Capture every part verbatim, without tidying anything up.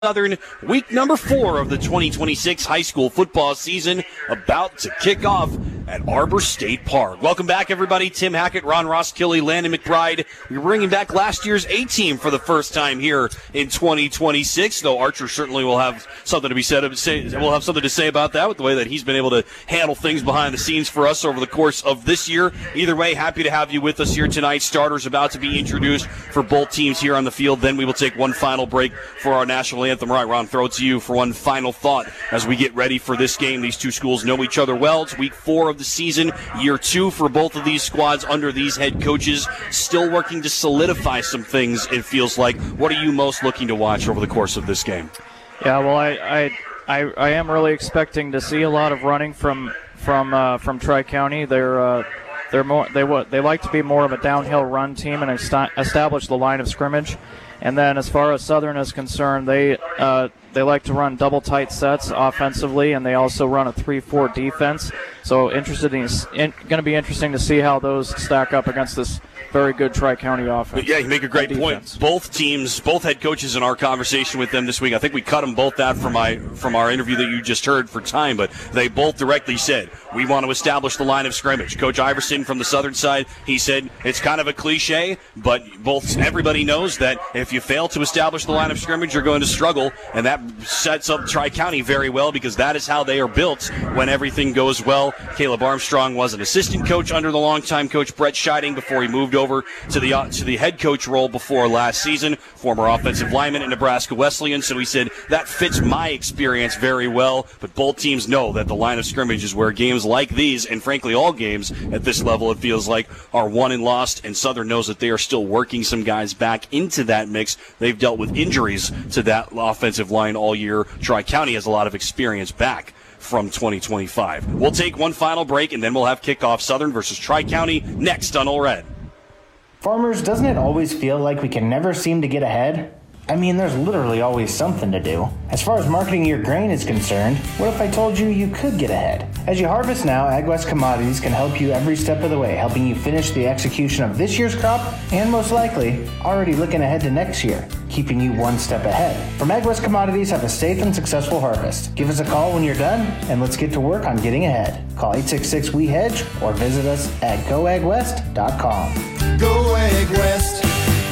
Southern, week number four of the twenty twenty-six high school football season about to kick off at Arbor State Park. Welcome back, everybody. Tim Hackett, Ron Roskilly, Landon McBride. We're bringing back last year's A-team for the first time here in twenty twenty-six, though Archer certainly will have something to be said. We'll have something to say about that with the way that he's been able to handle things behind the scenes for us over the course of this year. Either way, happy to have you with us here tonight. Starters about to be introduced for both teams here on the field. Then we will take one final break for our national anthem. All right, Ron, throw it to you for one final thought as we get ready for this game. These two schools know each other well. It's week four of the season, year two for both of these squads under these head coaches. Still working to solidify some things, it feels like. What are you most looking to watch over the course of this game? Yeah, well, I I, I, I am really expecting to see a lot of running from from uh, from Tri-County. They're uh, they're more they they like to be more of a downhill run team and est- establish the line of scrimmage. And then as far as Southern is concerned, they uh, they like to run double tight sets offensively, and they also run a three four defense. So interested in, in going to be interesting to see how those stack up against this very good Tri-County offense. Yeah, you make a great point. Both teams, both head coaches in our conversation with them this week, I think we cut them both out from my from our interview that you just heard for time, but they both directly said, we want to establish the line of scrimmage. Coach Iverson from the Southern side, he said, it's kind of a cliche, but both everybody knows that if you fail to establish the line of scrimmage, you're going to struggle, and that sets up Tri-County very well because that is how they are built when everything goes well. Caleb Armstrong was an assistant coach under the longtime coach Brett Scheiding before he moved over to the uh, to the head coach role before last season, former offensive lineman at Nebraska Wesleyan, so he said that fits my experience very well, but both teams know that the line of scrimmage is where games like these, and frankly all games at this level it feels like, are won and lost, and Southern knows that they are still working some guys back into that mix. They've dealt with injuries to that offensive line all year. Tri-County has a lot of experience back from twenty twenty-five. We'll take one final break, and then we'll have kickoff Southern versus Tri-County next on Ole Red. Farmers, doesn't it always feel like we can never seem to get ahead? I mean, there's literally always something to do. As far as marketing your grain is concerned, what if I told you you could get ahead? As you harvest now, AgWest Commodities can help you every step of the way, helping you finish the execution of this year's crop and, most likely, already looking ahead to next year, keeping you one step ahead. From AgWest Commodities, have a safe and successful harvest. Give us a call when you're done, and let's get to work on getting ahead. Call eight six six, W E hedge or visit us at go ag west dot com. Go Ag West.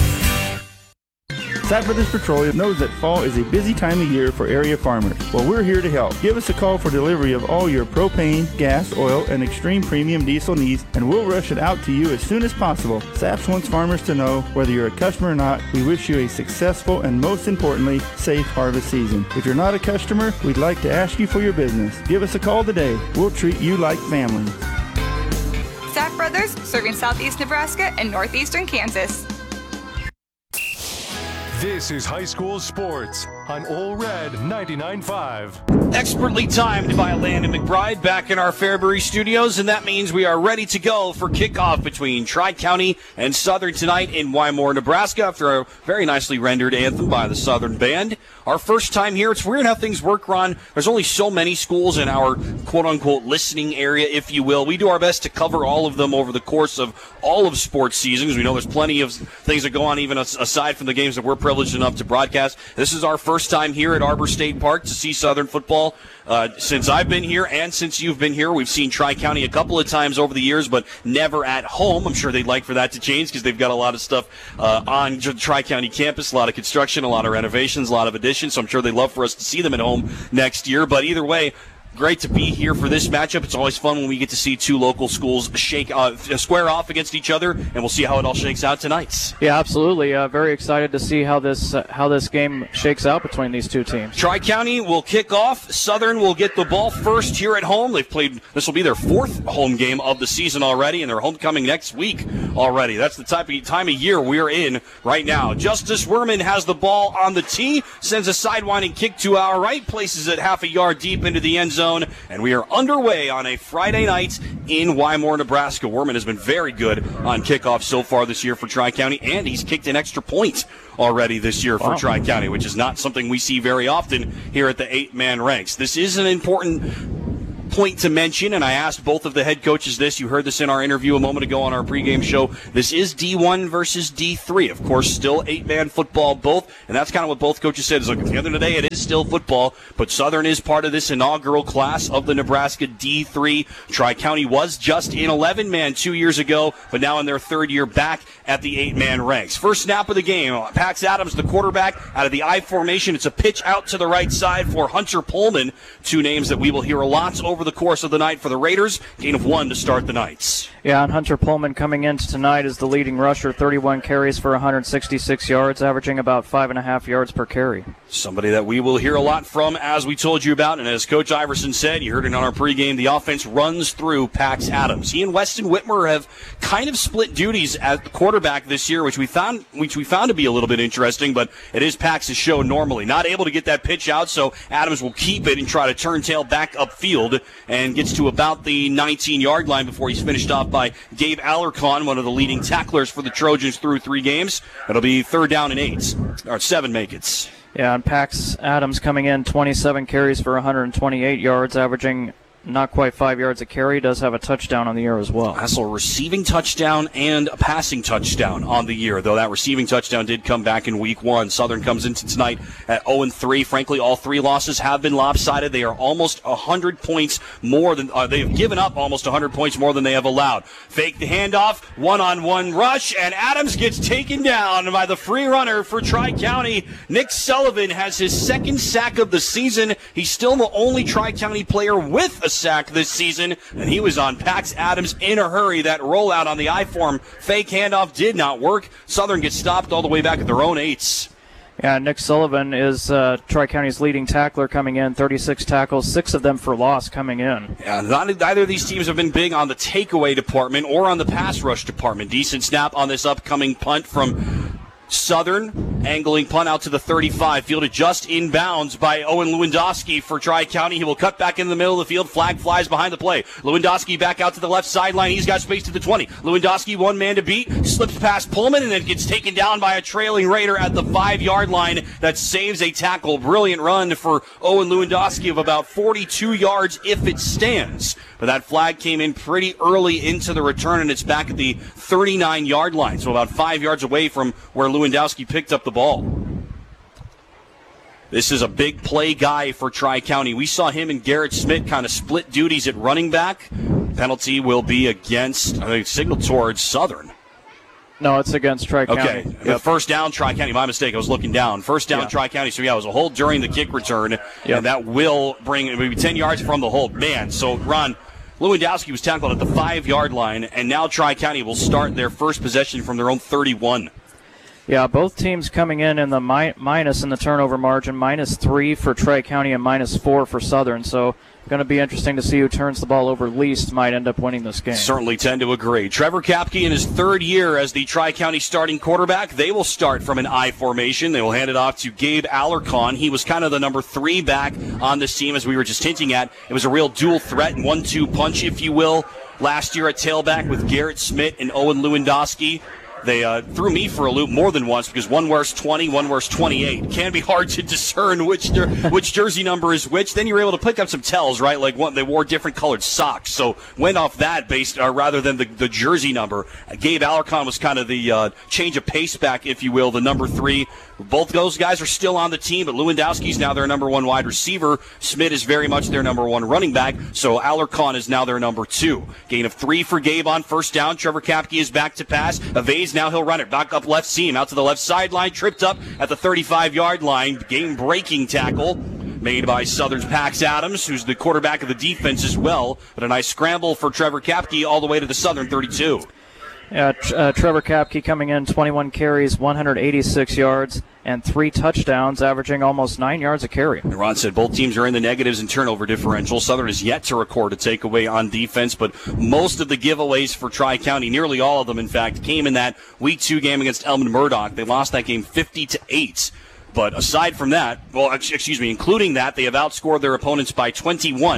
Sapp Brothers Petroleum knows that fall is a busy time of year for area farmers. Well, we're here to help. Give us a call for delivery of all your propane, gas, oil, and extreme premium diesel needs, and we'll rush it out to you as soon as possible. Sapp wants farmers to know, whether you're a customer or not, we wish you a successful and, most importantly, safe harvest season. If you're not a customer, we'd like to ask you for your business. Give us a call today. We'll treat you like family. Sapp Brothers, serving southeast Nebraska and northeastern Kansas. This is high school sports on Ole Red ninety-nine point five. Expertly timed by Landon McBride back in our Fairbury studios, and that means we are ready to go for kickoff between Tri-County and Southern tonight in Wymore, Nebraska, after a very nicely rendered anthem by the Southern Band. Our first time here. It's weird how things work, Ron. There's only so many schools in our quote-unquote listening area, if you will. We do our best to cover all of them over the course of all of sports seasons. We know there's plenty of things that go on even aside from the games that we're privileged enough to broadcast. This is our first time here at Arbor State Park to see Southern football. Uh, since I've been here and since you've been here, we've seen Tri-County a couple of times over the years, but never at home. I'm sure they'd like for that to change because they've got a lot of stuff uh, on the Tri-County campus, a lot of construction, a lot of renovations, a lot of additions, so I'm sure they'd love for us to see them at home next year. But either way, great to be here for this matchup. It's always fun when we get to see two local schools shake uh, square off against each other, and we'll see how it all shakes out tonight. Yeah, absolutely. Uh, very excited to see how this uh, how this game shakes out between these two teams. Tri-County will kick off. Southern will get the ball first here at home. They've played, this will be their fourth home game of the season already, and they're homecoming next week already. That's the type of time of year we're in right now. Justice Werman has the ball on the tee, sends a sidewinding kick to our right, places it half a yard deep into the end zone, and we are underway on a Friday night in Wymore, Nebraska. Werman has been very good on kickoff so far this year for Tri-County, and he's kicked an extra point already this year for wow. Tri-County, which is not something we see very often here at the eight-man ranks. This is an important point to mention, and I asked both of the head coaches this. You heard this in our interview a moment ago on our pregame show. This is D one versus D three. Of course, still eight-man football both, and that's kind of what both coaches said. Is like, at the end of the day, it is still football, but Southern is part of this inaugural class of the Nebraska D three. Tri-County was just in eleven-man two years ago, but now in their third year back at the eight-man ranks. First snap of the game, Pax Adams, the quarterback, out of the I formation. It's a pitch out to the right side for Hunter Pullman, two names that we will hear a lot over the course of the night for the Raiders. Gain of one to start the Knights. Yeah, and Hunter Pullman coming into tonight is the leading rusher, thirty-one carries for one hundred sixty-six yards, averaging about five and a half yards per carry. Somebody that we will hear a lot from, as we told you about, and as Coach Iverson said, you heard it on our pregame, the offense runs through Pax Adams. He and Weston Whitmer have kind of split duties at the quarterback this year, which we found which we found to be a little bit interesting, but it is Pax's show normally. Not able to get that pitch out, so Adams will keep it and try to turn tail back upfield and gets to about the nineteen-yard line before he's finished off by Gabe Alarcon, one of the leading tacklers for the Trojans through three games. It'll be third down and eight, or seven make it. Yeah, and Pax Adams coming in, twenty-seven carries for one hundred twenty-eight yards, averaging not quite five yards a carry. Does have a touchdown on the year as well. That's a receiving touchdown and a passing touchdown on the year, though that receiving touchdown did come back in week one. Southern comes into tonight at oh and three. Frankly, all three losses have been lopsided. They are almost one hundred points more than uh, they have given up almost one hundred points more than they have allowed. Fake the handoff, one-on-one rush, and Adams gets taken down by the free runner for Tri-County. Nick Sullivan has his second sack of the season. He's still the only Tri-County player with a sack this season, and he was on Pax Adams in a hurry. That rollout on the I-form fake handoff did not work. Southern gets stopped all the way back at their own eights. Yeah, Nick Sullivan is uh, Tri-County's leading tackler coming in, thirty-six tackles, six of them for loss coming in. Yeah, not, neither of these teams have been big on the takeaway department or on the pass rush department. Decent snap on this upcoming punt from Southern, angling punt out to the thirty-five, fielded just inbounds by Owen Lewandowski for Tri-County. He will cut back in the middle of the field. Flag flies behind the play. Lewandowski back out to the left sideline. He's got space to the twenty. Lewandowski, one man to beat, slips past Pullman and then gets taken down by a trailing Raider at the five-yard line. That saves a tackle. Brilliant run for Owen Lewandowski of about forty-two yards if it stands. But that flag came in pretty early into the return, and it's back at the thirty-nine-yard line, so about five yards away from where Lewandowski picked up the ball. This is a big play guy for Tri-County. We saw him and Garrett Smith kind of split duties at running back. Penalty will be against, I think, signal towards Southern. No, it's against Tri-County. Okay, Yep. First down, Tri-County. My mistake, I was looking down. First down, Yeah. Tri-County. So, yeah, it was a hold during the kick return, Yep. and that will bring maybe ten yards from the hold. Man, so, Ron, Lewandowski was tackled at the five-yard line, and now Tri-County will start their first possession from their own thirty-one. Yeah, both teams coming in in the mi- minus in the turnover margin, minus three for Tri-County and minus four for Southern. So going to be interesting to see who turns the ball over least might end up winning this game. Certainly tend to agree. Trevor Kapke in his third year as the Tri-County starting quarterback. They will start from an I formation. They will hand it off to Gabe Alarcon. He was kind of the number three back on this team, as we were just hinting at. It was a real dual threat and one two punch, if you will, last year at tailback with Garrett Smith and Owen Lewandowski. They uh, threw me for a loop more than once because one wears twenty, one wears twenty-eight. It can be hard to discern which jer- which jersey number is which. Then you're able to pick up some tells, right? Like one, they wore different colored socks, so went off that based uh, rather than the, the jersey number. Uh, Gabe Alarcon was kind of the uh, change of pace back, if you will, the number three. Both those guys are still on the team, but Lewandowski's now their number one wide receiver. Smith is very much their number one running back, so Alarcon is now their number two. Gain of three for Gabe on first down. Trevor Kapke is back to pass. Evades, now he'll run it. Back up left seam, out to the left sideline, tripped up at the thirty-five-yard line. Game-breaking tackle made by Southern's Pax Adams, who's the quarterback of the defense as well. But a nice scramble for Trevor Kapke all the way to the Southern thirty-two. Yeah, uh, Trevor Kapke coming in, twenty-one carries, one hundred eighty-six yards, and three touchdowns, averaging almost nine yards a carry. Ron said both teams are in the negatives in turnover differential. Southern has yet to record a takeaway on defense, but most of the giveaways for Tri-County, nearly all of them, in fact, came in that week two game against Elmond Murdoch. They lost that game fifty to eight. But aside from that, well, excuse me, including that, they have outscored their opponents by twenty-one.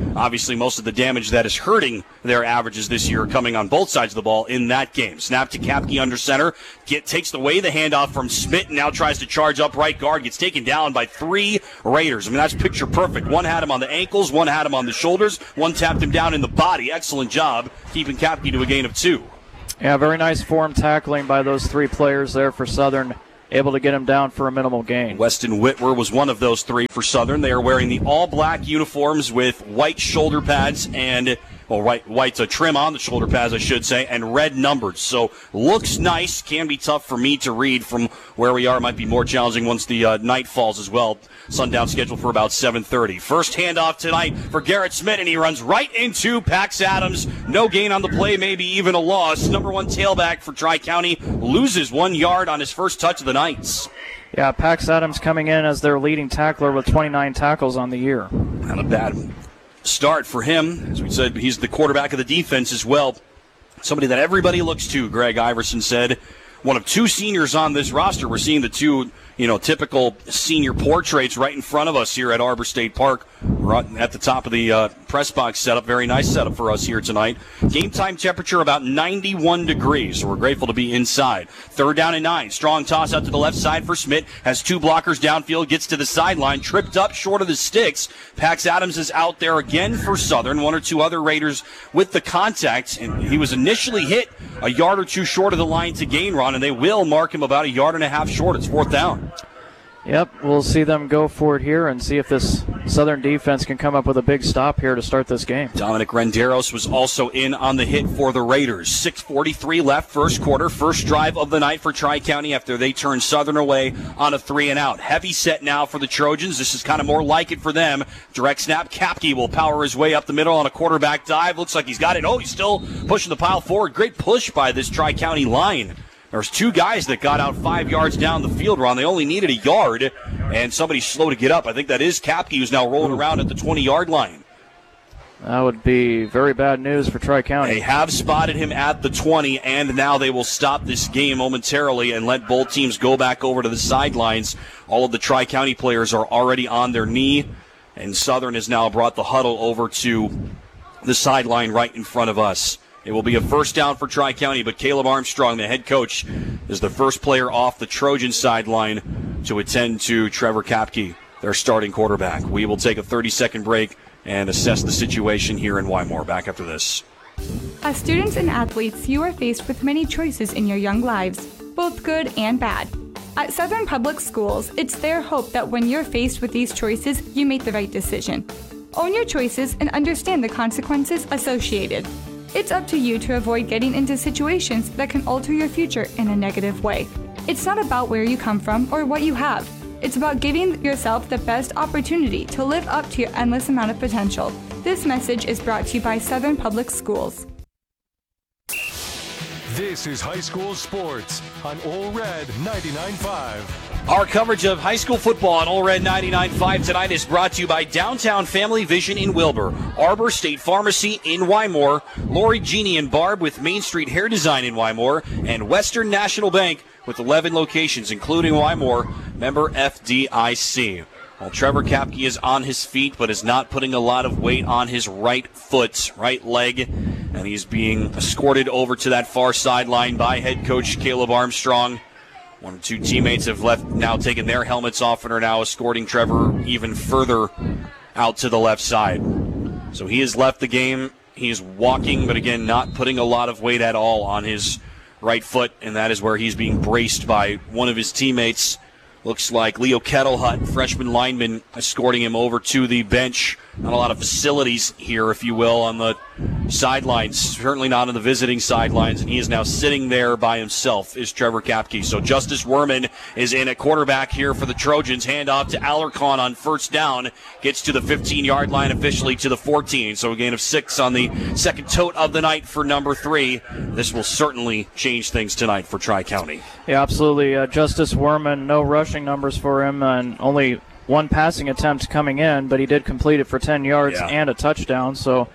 obviously most of the damage that is hurting their averages this year coming on both sides of the ball in that game. Snap to Kapke under center. Get, takes away the handoff from Smith and now tries to charge up right guard. Gets taken down by three Raiders. I mean, that's picture perfect. One had him on the ankles, one had him on the shoulders, one tapped him down in the body. Excellent job keeping Kapke to a gain of two. Yeah, very nice form tackling by those three players there for Southern, able to get him down for a minimal gain. Weston Whitwer was one of those three for Southern. They are wearing the all-black uniforms with white shoulder pads and, well, white, white uh, trim on the shoulder pads, I should say, and red numbers. So looks nice. Can be tough for me to read from where we are. Might be more challenging once the uh, night falls as well. Sundown scheduled for about seven thirty. First handoff tonight for Garrett Smith, and he runs right into Pax Adams. No gain on the play, maybe even a loss. Number one tailback for Tri-County loses one yard on his first touch of the Knights. Yeah, Pax Adams coming in as their leading tackler with twenty-nine tackles on the year. Not a bad start for him. As we said, he's the quarterback of the defense as well. Somebody that everybody looks to, Greg Iverson said. One of two seniors on this roster. We're seeing the two, you know, typical senior portraits right in front of us here at Arbor State Park. Right at the top of the uh, press box setup. Very nice setup for us here tonight. Game time temperature about ninety-one degrees, so we're grateful to be inside. Third down and nine. Strong toss out to the left side for Smith. Has two blockers downfield. Gets to the sideline. Tripped up short of the sticks. Pax Adams is out there again for Southern. One or two other Raiders with the contact. And he was initially hit a yard or two short of the line to gain, Ron, and they will mark him about a yard and a half short. It's fourth down. Yep, we'll see them go for it here and see if this Southern defense can come up with a big stop here to start this game. Dominic Renderos was also in on the hit for the Raiders. six forty-three left, first quarter, first drive of the night for Tri-County after they turn Southern away on a three and out. Heavy set now for the Trojans. This is kind of more like it for them. Direct snap. Kapke will power his way up the middle on a quarterback dive. Looks like he's got it. Oh, he's still pushing the pile forward. Great push by this Tri-County line. There's two guys that got out five yards down the field, Ron. They only needed a yard, and somebody's slow to get up. I think that is Kapke, who's now rolling around at the twenty-yard line. That would be very bad news for Tri-County. They have spotted him at the twenty, and now they will stop this game momentarily and let both teams go back over to the sidelines. All of the Tri-County players are already on their knee, and Southern has now brought the huddle over to the sideline right in front of us. It will be a first down for Tri-County, but Caleb Armstrong, the head coach, is the first player off the Trojan sideline to attend to Trevor Kapke, their starting quarterback. We will take a thirty-second break and assess the situation here in Wymore. Back after this. As students and athletes, you are faced with many choices in your young lives, both good and bad. At Southern Public Schools, it's their hope that when you're faced with these choices, you make the right decision. Own your choices and understand the consequences associated. It's up to you to avoid getting into situations that can alter your future in a negative way. It's not about where you come from or what you have. It's about giving yourself the best opportunity to live up to your endless amount of potential. This message is brought to you by Southern Public Schools. This is High School Sports on Ole Red ninety-nine point five. Our coverage of high school football on Ole Red ninety-nine point five tonight is brought to you by Downtown Family Vision in Wilbur, Arbor State Pharmacy in Wymore, Lori, Jeannie, and Barb with Main Street Hair Design in Wymore, and Western National Bank with eleven locations, including Wymore, member F D I C. Well, Trevor Kapke is on his feet, but is not putting a lot of weight on his right foot, right leg, and he's being escorted over to that far sideline by head coach Caleb Armstrong. One or two teammates have left, now taken their helmets off and are now escorting Trevor even further out to the left side. So he has left the game. He is walking, but again, not putting a lot of weight at all on his right foot, and that is where he's being braced by one of his teammates. Looks like Leo Kettlehut, freshman lineman, escorting him over to the bench. Not a lot of facilities here, if you will, on the sidelines. Certainly not on the visiting sidelines. And he is now sitting there by himself, is Trevor Kapke. So Justice Werman is in at quarterback here for the Trojans. Handoff to Alarcon on first down. Gets to the fifteen-yard line, officially to the fourteen. So a gain of six on the second tote of the night for number three. This will certainly change things tonight for Tri-County. Yeah, absolutely. Uh, Justice Werman, no rushing numbers for him, and only one passing attempt coming in, but he did complete it for ten yards yeah. and a touchdown. So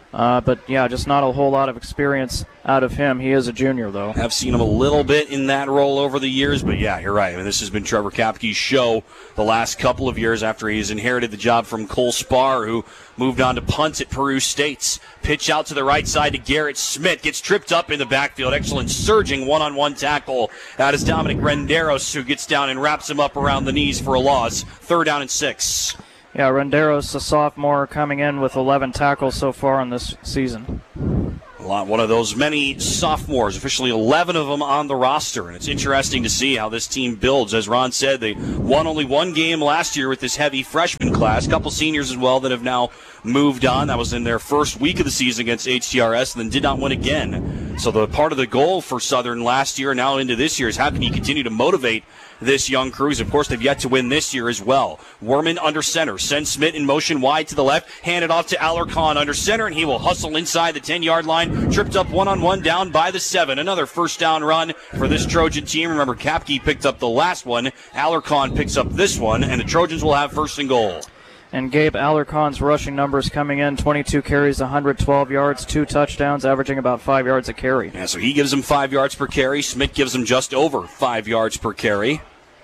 Uh, but, yeah, just not a whole lot of experience out of him. He is a junior, though. I've seen him a little bit in that role over the years, but, yeah, you're right. I mean, this has been Trevor Kapke's show the last couple of years after he's inherited the job from Cole Spar, who moved on to punt at Peru State. Pitch out to the right side to Garrett Smith. Gets tripped up in the backfield. Excellent surging one-on-one tackle. That is Dominic Renderos, who gets down and wraps him up around the knees for a loss. Third down and six. Yeah, Renderos, a sophomore, coming in with eleven tackles so far in this season. A lot, one of those many sophomores, officially eleven of them on the roster. And it's interesting to see how this team builds. As Ron said, they won only one game last year with this heavy freshman class. A couple seniors as well that have now moved on. That was in their first week of the season against H T R S and then did not win again. So the part of the goal for Southern last year and now into this year is how can you continue to motivate this young crew? Of course, they've yet to win this year as well. Werman under center. Sends Smith in motion wide to the left. Hand it off to Alarcon under center, and he will hustle inside the ten-yard line. Tripped up one-on-one down by the seven. Another first down run for this Trojan team. Remember, Kapke picked up the last one. Alarcon picks up this one, and the Trojans will have first and goal. And Gabe Alarcon's rushing numbers coming in, twenty-two carries, one hundred twelve yards, two touchdowns, averaging about five yards a carry. Yeah, so he gives him five yards per carry. Smith gives him just over five yards per carry.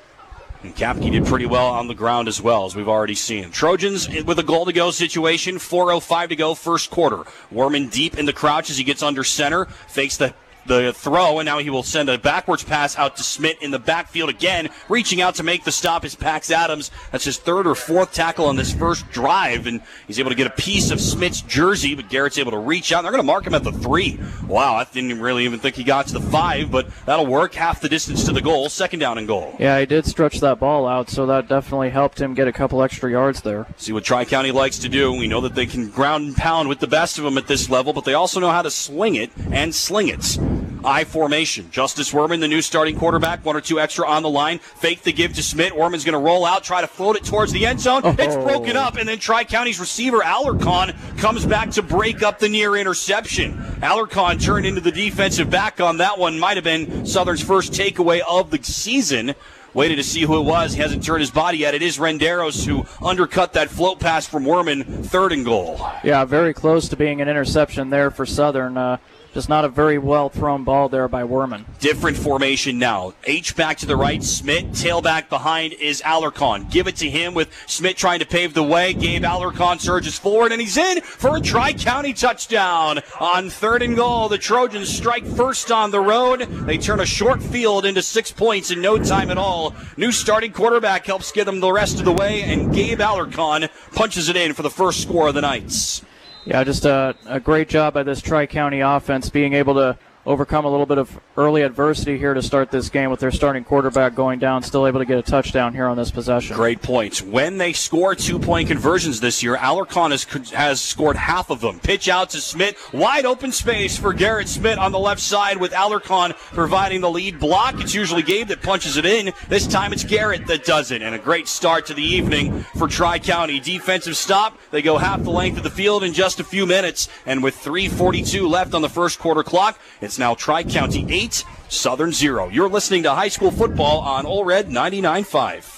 And Kapke did pretty well on the ground as well, as we've already seen. Trojans with a goal-to-go situation, four oh five to go, first quarter. Werman deep in the crouch as he gets under center, fakes the the throw, and now he will send a backwards pass out to Smith in the backfield again. Reaching out to make the stop is Pax Adams. That's his third or fourth tackle on this first drive, and he's able to get a piece of Smith's jersey, but Garrett's able to reach out. They're going to mark him at the three. Wow, I didn't really even think he got to the five, but that'll work. Half the distance to the goal. Second down and goal. Yeah, he did stretch that ball out, so that definitely helped him get a couple extra yards there. See what Tri-County likes to do. We know that they can ground and pound with the best of them at this level, but they also know how to swing it and sling it. I formation. Justice Werman, the new starting quarterback, one or two extra on the line. Fake the give to Smith. Werman's going to roll out, try to float it towards the end zone. Oh. It's broken up, and then Tri-County's receiver, Alarcon, comes back to break up the near interception. Alarcon turned into the defensive back on that one. Might have been Southern's first takeaway of the season. Waited to see who it was. He hasn't turned his body yet. It is Renderos who undercut that float pass from Werman. Third and goal. Yeah, very close to being an interception there for Southern. Uh, Just not a very well-thrown ball there by Werman. Different formation now. H back to the right. Smith, tailback behind is Alarcon. Give it to him with Smith trying to pave the way. Gabe Alarcon surges forward, and he's in for a Tri-County touchdown. On third and goal, the Trojans strike first on the road. They turn a short field into six points in no time at all. New starting quarterback helps get them the rest of the way, and Gabe Alarcon punches it in for the first score of the Knights. Yeah, just a, a great job by this Tri-County offense being able to overcome a little bit of early adversity here to start this game with their starting quarterback going down, still able to get a touchdown here on this possession. Great points. When they score two-point conversions this year, Alarcon has, has scored half of them. Pitch out to Smith. Wide open space for Garrett Smith on the left side with Alarcon providing the lead block. It's usually Gabe that punches it in. This time it's Garrett that does it. And a great start to the evening for Tri-County. Defensive stop. They go half the length of the field in just a few minutes. And with three forty-two left on the first quarter clock, it's now Tri-County eight, Southern zero. You're listening to high school football on Ole Red ninety-nine point five.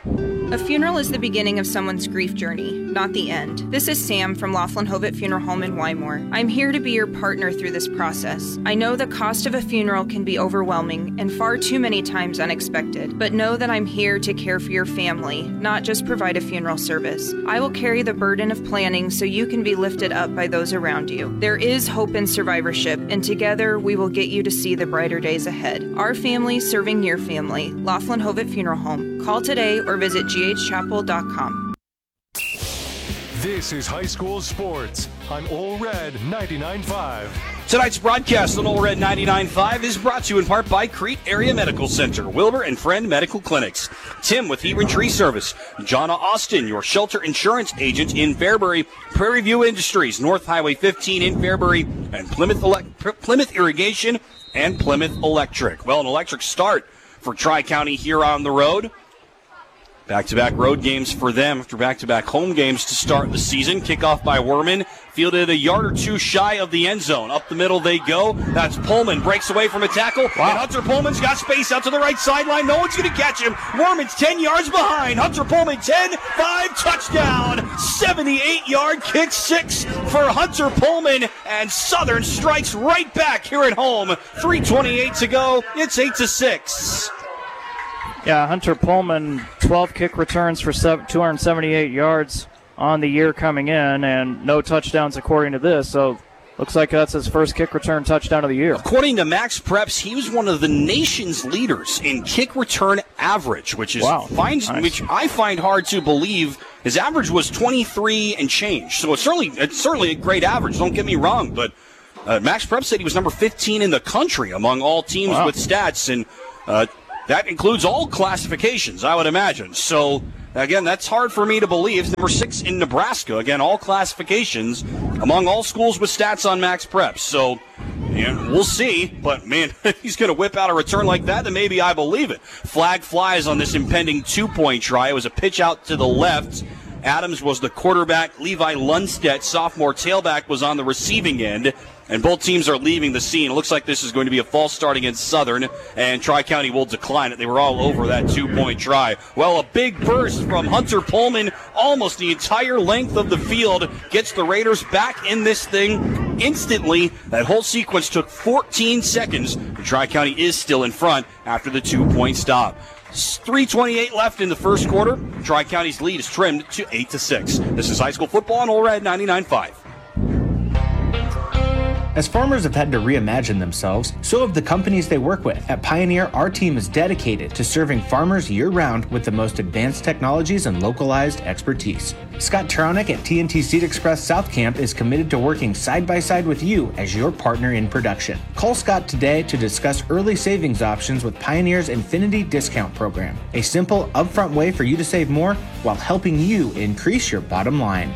A funeral is the beginning of someone's grief journey, not the end. This is Sam from Laughlin Hovitt Funeral Home in Wymore. I'm here to be your partner through this process. I know the cost of a funeral can be overwhelming and far too many times unexpected, but know that I'm here to care for your family, not just provide a funeral service. I will carry the burden of planning so you can be lifted up by those around you. There is hope in survivorship, and together we will get you to see the brighter days ahead. Our family serving your family. Laughlin Hovitt Funeral Home. Call today or visit g h chapel dot com. This is high school sports on Ole Red ninety-nine point five. Tonight's broadcast on Ole Red ninety-nine point five is brought to you in part by Crete Area Medical Center, Wilbur and Friend Medical Clinics, Tim with Hebron Tree Service, Jonna Austin, your shelter insurance agent in Fairbury, Prairie View Industries, North Highway fifteen in Fairbury, and Plymouth, Ele- Plymouth Irrigation and Plymouth Electric. Well, an electric start for Tri-County here on the road. Back-to-back road games for them after back-to-back home games to start the season. Kickoff by Werman, fielded a yard or two shy of the end zone. Up the middle they go. That's Pullman, breaks away from a tackle. Wow. And Hunter Pullman's got space out to the right sideline. No one's going to catch him. Werman's ten yards behind. Hunter Pullman, ten, five, touchdown. seventy-eight-yard kick, six for Hunter Pullman. And Southern strikes right back here at home. three twenty-eight to go. It's eight to six. Yeah, Hunter Pullman, twelve kick returns for two hundred seventy-eight yards on the year coming in, and no touchdowns according to this. So looks like that's his first kick return touchdown of the year. According to Max Preps, he was one of the nation's leaders in kick return average, which is wow. finds, nice. which I find hard to believe. His average was twenty-three and change, so it's certainly it's certainly a great average. Don't get me wrong, but uh, Max Preps said he was number fifteen in the country among all teams wow. with stats, and uh, that includes all classifications, I would imagine. So, again, that's hard for me to believe. Number six in Nebraska. Again, all classifications among all schools with stats on Max Preps. So, yeah, we'll see. But, man, if he's going to whip out a return like that, then maybe I believe it. Flag flies on this impending two-point try. It was a pitch out to the left. Adams was the quarterback. Levi Lundstedt, sophomore tailback, was on the receiving end. And both teams are leaving the scene. It looks like this is going to be a false start against Southern, and Tri-County will decline it. They were all over that two-point try. Well, a big burst from Hunter Pullman, almost the entire length of the field, gets the Raiders back in this thing instantly. That whole sequence took fourteen seconds. Tri-County is still in front after the two-point stop. three twenty-eight left in the first quarter. Tri-County's lead is trimmed to eight to six. This is high school football on Ole Red ninety-nine point five. As farmers have had to reimagine themselves, so have the companies they work with. At Pioneer, our team is dedicated to serving farmers year-round with the most advanced technologies and localized expertise. Scott Tronick at T N T Seed Express South Camp is committed to working side-by-side with you as your partner in production. Call Scott today to discuss early savings options with Pioneer's Infinity Discount Program, a simple, upfront way for you to save more while helping you increase your bottom line.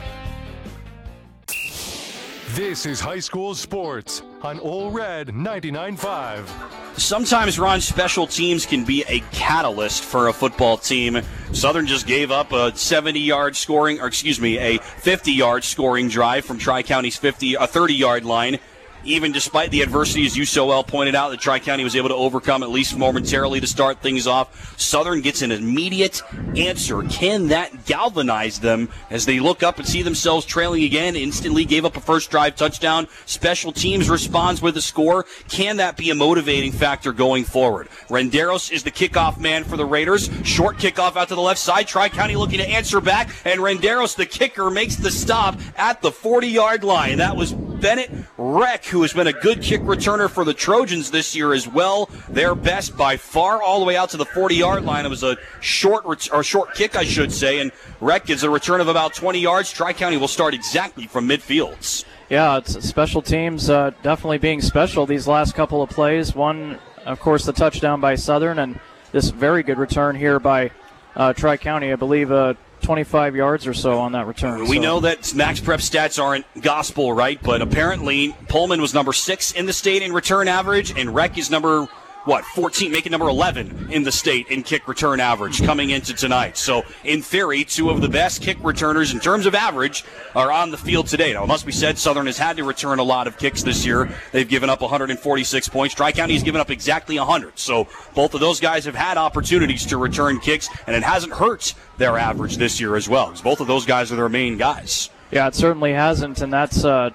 This is High School Sports on Ole Red ninety-nine point five. Sometimes, Ron, special teams can be a catalyst for a football team. Southern just gave up a seventy-yard scoring, or excuse me, a fifty-yard scoring drive from Tri-County's fifty, a thirty-yard line. Even despite the adversity, as you so well pointed out, that Tri-County was able to overcome at least momentarily to start things off. Southern gets an immediate answer. Can that galvanize them as they look up and see themselves trailing again? Instantly gave up a first drive touchdown. Special teams responds with a score. Can that be a motivating factor going forward? Renderos is the kickoff man for the Raiders. Short kickoff out to the left side. Tri-County looking to answer back, and Renderos, the kicker, makes the stop at the forty-yard line. That was Bennett Reck, who has been a good kick returner for the Trojans this year as well. Their best by far, all the way out to the forty-yard line. It was a short ret- or short kick, I should say, and Reck gets a return of about twenty yards. Tri-County will start exactly from midfields. Yeah, it's special teams uh, definitely being special these last couple of plays. One, of course, the touchdown by Southern, and this very good return here by uh, Tri-County, I believe, uh, twenty-five yards or so on that return. We so. know that Max Prep stats aren't gospel, right? But apparently Pullman was number six in the state in return average, and Reck is number, what, fourteen, making number eleven in the state in kick return average coming into tonight. So, in theory, two of the best kick returners in terms of average are on the field today. Now, it must be said, Southern has had to return a lot of kicks this year. They've given up one hundred forty-six points. Tri-County has given up exactly one hundred. So, both of those guys have had opportunities to return kicks, and it hasn't hurt their average this year as well, because both of those guys are their main guys. Yeah, it certainly hasn't, and that's... Uh,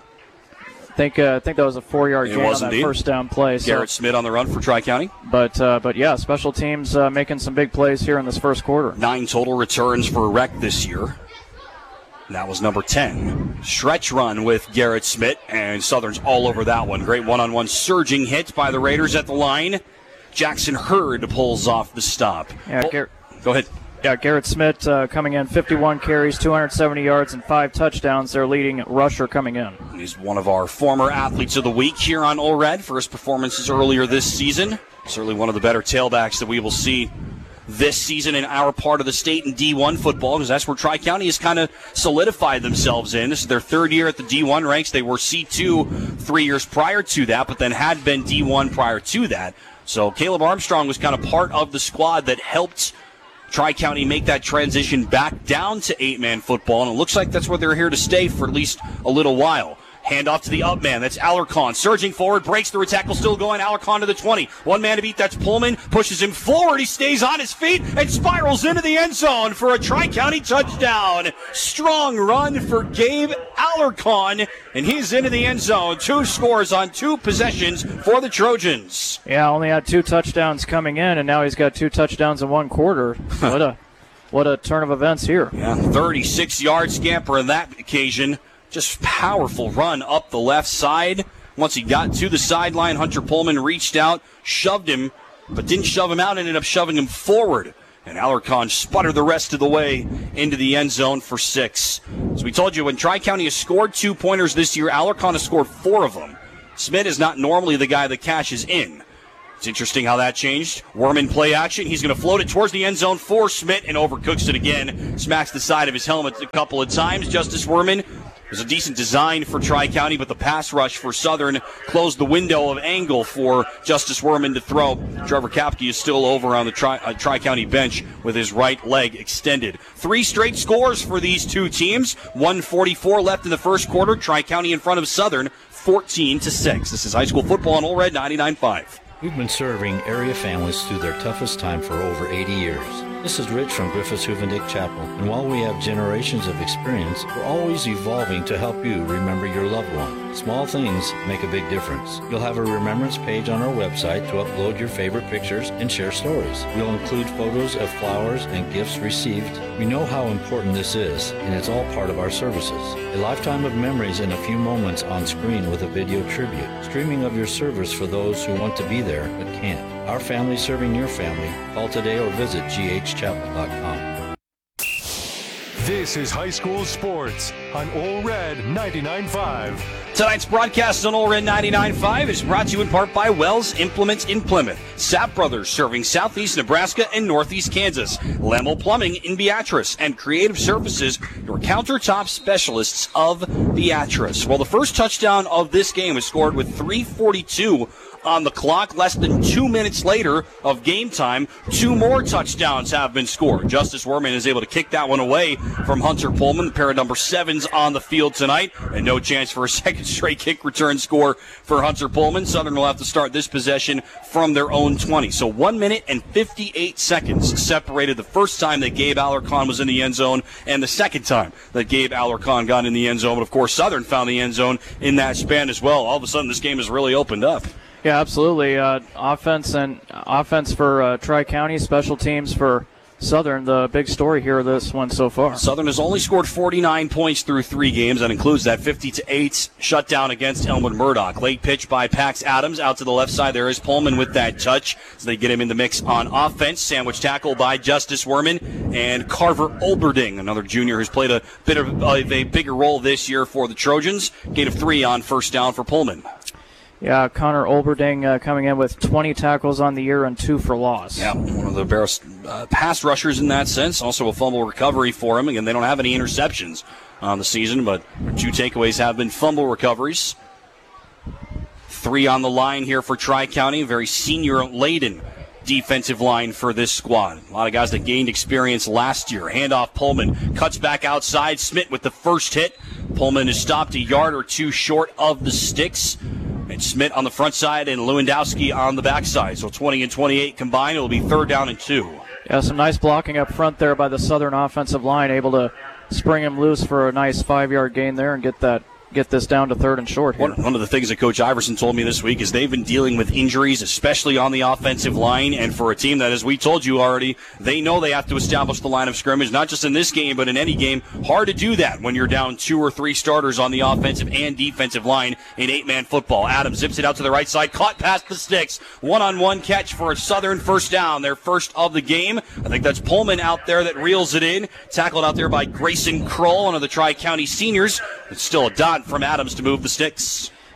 I think uh, I think that was a four-yard gain on that indeed. first down play. So. Garrett Smith on the run for Tri-County. But uh, but yeah, special teams uh, making some big plays here in this first quarter. Nine total returns for Reck this year. That was number ten. Stretch run with Garrett Smith, and Southern's all over that one. Great one-on-one surging hit by the Raiders at the line. Jackson Hurd pulls off the stop. Yeah, oh, Gar- go ahead. Yeah, Garrett Smith uh, coming in, fifty-one carries, two hundred seventy yards, and five touchdowns. Their leading rusher coming in. He's one of our former athletes of the week here on Ole Red for his performances earlier this season. Certainly one of the better tailbacks that we will see this season in our part of the state in D one football, because that's where Tri-County has kind of solidified themselves in. This is their third year at the D one ranks. They were C two three years prior to that, but then had been D one prior to that. So Caleb Armstrong was kind of part of the squad that helped Tri-County make that transition back down to eight-man football, and it looks like that's where they're here to stay for at least a little while. Hand off to the up man. That's Alarcon. Surging forward, breaks through a tackle, still going. Alarcon to the twenty. One man to beat, that's Pullman. Pushes him forward. He stays on his feet and spirals into the end zone for a Tri-County touchdown. Strong run for Gabe Alarcon, and he's into the end zone. Two scores on two possessions for the Trojans. Yeah, only had two touchdowns coming in, and now he's got two touchdowns in one quarter. What a what a turn of events here. Yeah, thirty-six-yard scamper on that occasion. Just powerful run up the left side. Once he got to the sideline, Hunter Pullman reached out, shoved him, but didn't shove him out, ended up shoving him forward. And Alarcon sputtered the rest of the way into the end zone for six. As we told you, when Tri-County has scored two-pointers this year, Alarcon has scored four of them. Smith is not normally the guy that cashes in. It's interesting how that changed. Werman play action. He's going to float it towards the end zone for Smith and overcooks it again. Smacks the side of his helmet a couple of times. Justice Werman. It was a decent design for Tri-County, but the pass rush for Southern closed the window of angle for Justice Werman to throw. Trevor Kapke is still over on the Tri- uh, Tri-County bench with his right leg extended. Three straight scores for these two teams. one forty-four left in the first quarter. Tri-County in front of Southern, fourteen to six. This is high school football on Ole Red ninety-nine point five. We've been serving area families through their toughest time for over eighty years. This is Rich from Griffiths Huvendick Chapel, and while we have generations of experience, we're always evolving to help you remember your loved one. Small things make a big difference. You'll have a remembrance page on our website to upload your favorite pictures and share stories. We'll include photos of flowers and gifts received. We know how important this is, and it's all part of our services. A lifetime of memories in a few moments on screen with a video tribute. Streaming of your service for those who want to be there but can't. Our family serving your family. Call today or visit g h chapel dot com. This is high school sports on Ole Red ninety-nine point five. Tonight's broadcast on Ole Red ninety-nine point five is brought to you in part by Wells Implements in Plymouth, Sapp Brothers serving southeast Nebraska and northeast Kansas, Lamel Plumbing in Beatrice, and Creative Services, your countertop specialists of Beatrice. Well, the first touchdown of this game was scored with three forty-two on the clock. Less than two minutes later of game time, two more touchdowns have been scored. Justice Werman is able to kick that one away from Hunter Pullman. The pair of number sevens on the field tonight, and no chance for a second straight kick return score for Hunter Pullman. Southern will have to start this possession from their own twenty. So one minute and fifty-eight seconds separated the first time that Gabe Alarcon was in the end zone and the second time that Gabe Alarcon got in the end zone. But, of course, Southern found the end zone in that span as well. All of a sudden, this game has really opened up. Yeah, absolutely. Uh, offense and offense for uh, Tri-County, special teams for Southern. The big story here of this one so far. Southern has only scored forty-nine points through three games. That includes that fifty to eight shutdown against Elmwood Murdoch. Late pitch by Pax Adams out to the left side. There is Pullman with that touch. So they get him in the mix on offense. Sandwich tackle by Justice Werman and Carver Olberding, another junior who's played a bit of a bigger role this year for the Trojans. Gain of three on first down for Pullman. Yeah, Connor Olberding uh, coming in with twenty tackles on the year and two for loss. Yeah, one of the best uh, pass rushers in that sense. Also a fumble recovery for him. Again, they don't have any interceptions on the season, but two takeaways have been fumble recoveries. Three on the line here for Tri-County. Very senior-laden defensive line for this squad. A lot of guys that gained experience last year. Handoff Pullman. Cuts back outside. Smith with the first hit. Pullman is stopped a yard or two short of the sticks. And Smith on the front side and Lewandowski on the backside. So twenty and twenty-eight combined. It will be third down and two. Yeah, some nice blocking up front there by the Southern offensive line. Able to spring him loose for a nice five-yard gain there and get that get this down to third and short here. One, one of the things that Coach Iverson told me this week is they've been dealing with injuries, especially on the offensive line, and for a team that, as we told you already, they know they have to establish the line of scrimmage, not just in this game, but in any game. Hard to do that when you're down two or three starters on the offensive and defensive line in eight-man football. Adams zips it out to the right side, caught past the sticks. One-on-one catch for a Southern first down, their first of the game. I think that's Pullman out there that reels it in. Tackled out there by Grayson Kroll, one of the Tri-County seniors. It's still a dot from Adams to move the sticks.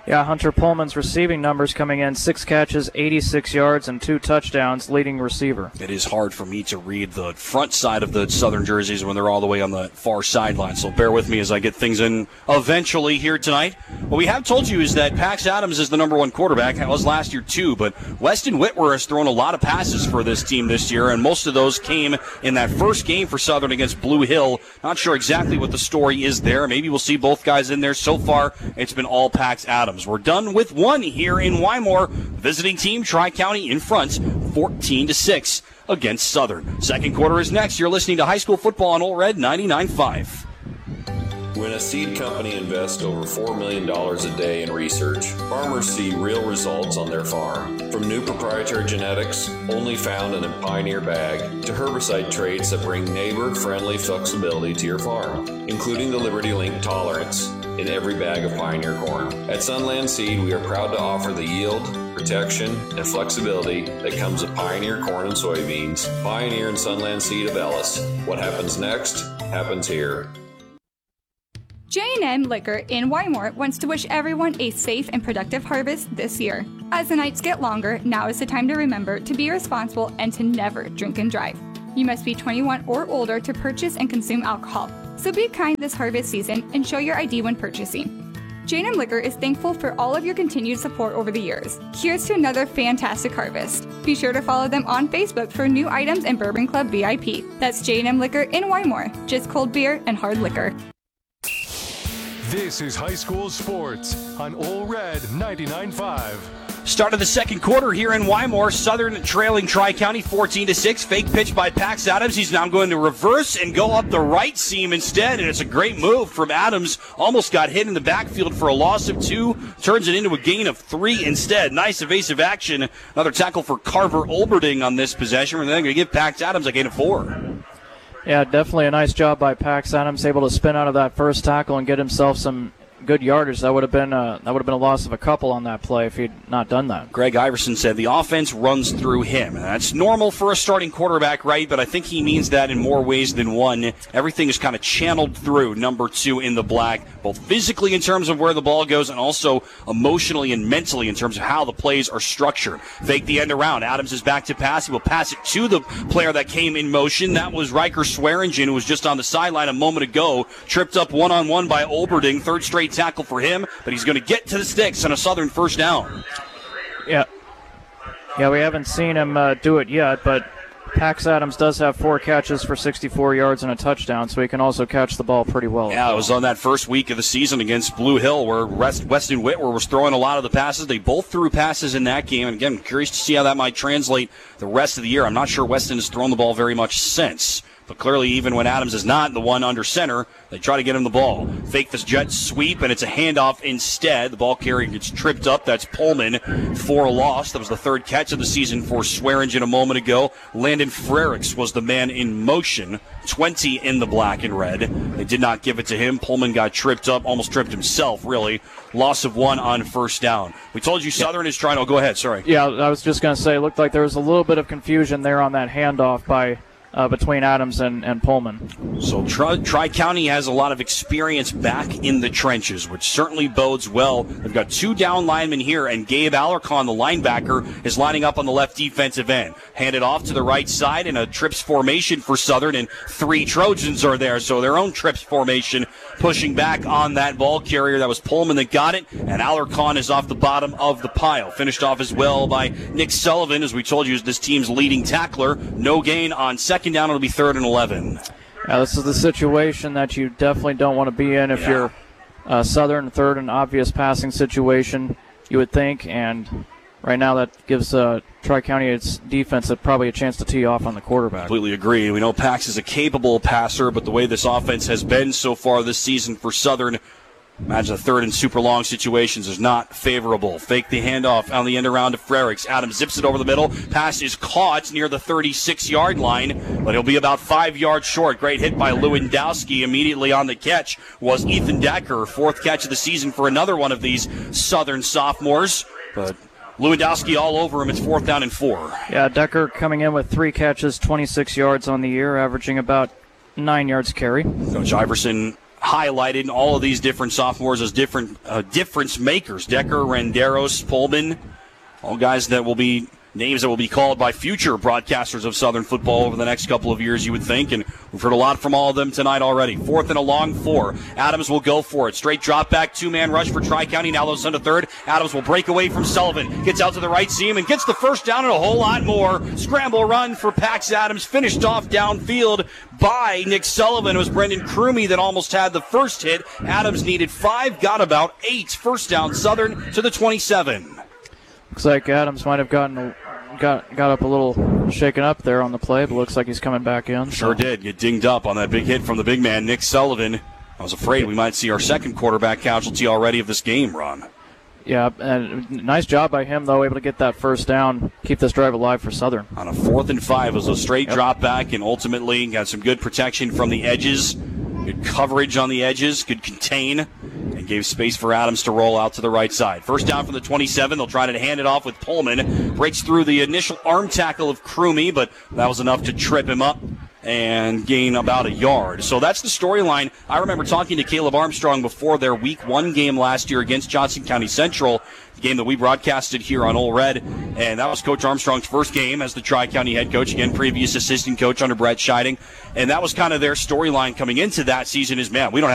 Yeah, Hunter Pullman's receiving numbers coming in, six catches, eighty-six yards, and two touchdowns, leading receiver. It is hard for me to read the front side of the Southern jerseys when they're all the way on the far sideline, so bear with me as I get things in eventually here tonight. What we have told you is that Pax Adams is the number one quarterback. That was last year too, but Weston Whitwer has thrown a lot of passes for this team this year, and most of those came in that first game for Southern against Blue Hill. Not sure exactly what the story is there. Maybe we'll see both guys in there. So far, it's been all Pax Adams. We're done with one here in Wymore. Visiting team Tri-County in front, fourteen to six against Southern. Second quarter is next. You're listening to high school football on Ole Red ninety-nine point five. When a seed company invests over four million dollars a day in research, farmers see real results on their farm. From new proprietary genetics, only found in a Pioneer bag, to herbicide traits that bring neighbor-friendly flexibility to your farm, including the Liberty Link tolerance in every bag of Pioneer corn. At Sunland Seed, we are proud to offer the yield, protection, and flexibility that comes with Pioneer corn and soybeans. Pioneer and Sunland Seed of Ellis. What happens next, happens here. J and M Liquor in Wymore wants to wish everyone a safe and productive harvest this year. As the nights get longer, now is the time to remember to be responsible and to never drink and drive. You must be twenty-one or older to purchase and consume alcohol, so be kind this harvest season and show your I D when purchasing. J and M Liquor is thankful for all of your continued support over the years. Here's to another fantastic harvest. Be sure to follow them on Facebook for new items and Bourbon Club V I P. That's J and M Liquor in Wymore, just cold beer and hard liquor. This is high school sports on Ole Red ninety-nine point five. Start of the second quarter here in Wymore. Southern trailing Tri-County fourteen to six. Fake pitch by Pax Adams. He's now going to reverse and go up the right seam instead, and it's a great move from Adams. Almost got hit in the backfield for a loss of two. Turns it into a gain of three instead. Nice evasive action. Another tackle for Carver Olberding on this possession, and then going to give Pax Adams a gain of four. Yeah, definitely a nice job by Pax Adams, able to spin out of that first tackle and get himself some good yardage. That would have been a, that would have been a loss of a couple on that play if he'd not done that. Greg Iverson said the offense runs through him. That's normal for a starting quarterback, right? But I think he means that in more ways than one. Everything is kind of channeled through number two in the black, both physically in terms of where the ball goes and also emotionally and mentally in terms of how the plays are structured. Fake the end around. Adams is back to pass. He will pass it to the player that came in motion. That was Riker Swearingen, who was just on the sideline a moment ago. Tripped up one-on-one by Olberding. Third straight tackle for him, but he's going to get to the sticks on a Southern first down. Yeah. Yeah, we haven't seen him uh, do it yet, but Pax Adams does have four catches for sixty-four yards and a touchdown, so he can also catch the ball pretty well. Yeah, it was on that first week of the season against Blue Hill where Weston Whitwer was throwing a lot of the passes. They both threw passes in that game, and again, curious to see how that might translate the rest of the year. I'm not sure Weston has thrown the ball very much since. But clearly, even when Adams is not the one under center, they try to get him the ball. Fake this jet sweep, and it's a handoff instead. The ball carrier gets tripped up. That's Pullman for a loss. That was the third catch of the season for Swearingen a moment ago. Landon Frericks was the man in motion. twenty in the black and red. They did not give it to him. Pullman got tripped up, almost tripped himself, really. Loss of one on first down. We told you Southern is trying to... Oh, go ahead, sorry. Yeah, I was just going to say, it looked like there was a little bit of confusion there on that handoff by... Uh, between Adams and, and Pullman. So Tri- Tri-County has a lot of experience back in the trenches, which certainly bodes well. They've got two down linemen here, and Gabe Alarcon, the linebacker, is lining up on the left defensive end. Handed off to the right side in a trips formation for Southern, and three Trojans are there, so their own trips formation pushing back on that ball carrier. That was Pullman that got it, and Alarcon is off the bottom of the pile. Finished off as well by Nick Sullivan, as we told you, is this team's leading tackler. No gain on second down. It'll be third and eleven. Yeah, this is the situation that you definitely don't want to be in if yeah. you're uh, Southern, third and obvious passing situation, you would think, and right now that gives uh, Tri-County its defense a, probably a chance to tee off on the quarterback. Completely agree. We know Pax is a capable passer, but the way this offense has been so far this season for Southern, imagine a third and super long situations is not favorable. Fake the handoff on the end around to Frericks. Adams zips it over the middle. Pass is caught near the thirty-six-yard line, but he'll be about five yards short. Great hit by Lewandowski. Immediately on the catch was Ethan Decker. Fourth catch of the season for another one of these Southern sophomores. But Lewandowski all over him. It's fourth down and four. Yeah, Decker coming in with three catches, twenty-six yards on the year, averaging about nine yards carry. Coach Iverson highlighted all of these different sophomores as different uh, difference makers. Decker, Renderos, Pullman, all guys that will be names that will be called by future broadcasters of Southern football over the next couple of years, you would think, and we've heard a lot from all of them tonight already. Fourth and a long four. Adams will go for it. Straight drop back, two-man rush for Tri-County. Now they'll send a third. Adams will break away from Sullivan. Gets out to the right seam and gets the first down and a whole lot more. Scramble run for Pax Adams, finished off downfield by Nick Sullivan. It was Brendan Crumey that almost had the first hit. Adams needed five, got about eight. First down, Southern to the twenty-seven. Looks like Adams might have gotten a Got got up a little shaken up there on the play, but looks like he's coming back in. So. Sure did. Get dinged up on that big hit from the big man, Nick Sullivan. I was afraid we might see our second quarterback casualty already of this game, Ron. Yeah, and nice job by him, though, able to get that first down, keep this drive alive for Southern. On a fourth and five, it was a straight yep. drop back, and ultimately got some good protection from the edges. Good coverage on the edges, could contain, and gave space for Adams to roll out to the right side. First down from the twenty-seven. They'll try to hand it off with Pullman. Breaks through the initial arm tackle of Crumey, but that was enough to trip him up and gain about a yard. So that's the storyline. I remember talking to Caleb Armstrong before their week one game last year against Johnson County Central, the game that we broadcasted here on Ole Red, and that was Coach Armstrong's first game as the Tri-County head coach, again, previous assistant coach under Brett Scheiding, and that was kind of their storyline coming into that season is, man, we don't have